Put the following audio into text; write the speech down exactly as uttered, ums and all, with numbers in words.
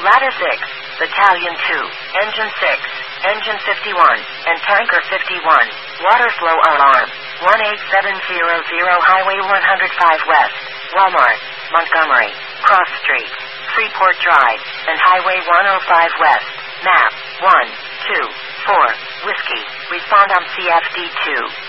Ladder six, Battalion two, Engine six, Engine fifty-one, and Tanker fifty-one. Water flow alarm. one eight seven zero zero Highway one oh five West, Walmart, Montgomery, Cross Street, Freeport Drive, and Highway one oh five West. Map one two four Whiskey. Respond on C F D two.